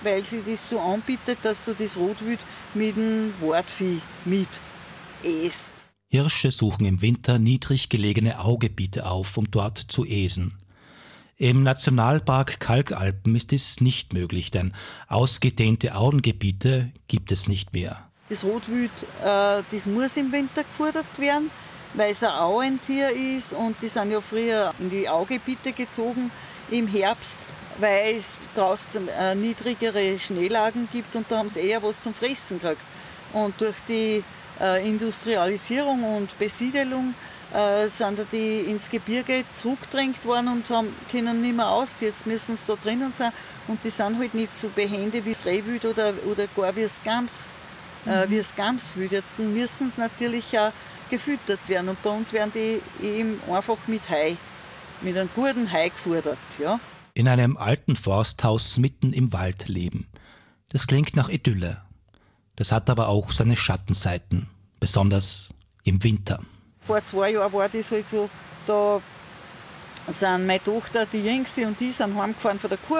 weil sich das so anbietet, dass du das Rotwild mit dem Wartvieh mit isst. Hirsche suchen im Winter niedrig gelegene Augebiete auf, um dort zu äsen. Im Nationalpark Kalkalpen ist dies nicht möglich, denn ausgedehnte Auengebiete gibt es nicht mehr. Das Rotwild, das muss im Winter gefordert werden, weil es ein Auentier ist und die sind ja früher in die Augebiete gezogen im Herbst, weil es draußen niedrigere Schneelagen gibt und da haben sie eher was zum Fressen gekriegt. Und durch die Industrialisierung und Besiedelung sind die ins Gebirge zurückgedrängt worden und können nicht mehr aus. Jetzt müssen sie da drinnen sein und die sind halt nicht so behende wie das Rehwild oder gar wie das Gams. Wie das Gamswild. Jetzt müssen sie natürlich auch gefüttert werden und bei uns werden die eben einfach mit Heu, mit einem guten Heu gefordert. Ja. In einem alten Forsthaus mitten im Wald leben. Das klingt nach Idylle. Das hat aber auch seine Schattenseiten, besonders im Winter. Vor 2 Jahren war das halt so, da sind meine Tochter, die Jüngste und die sind heimgefahren von der Kur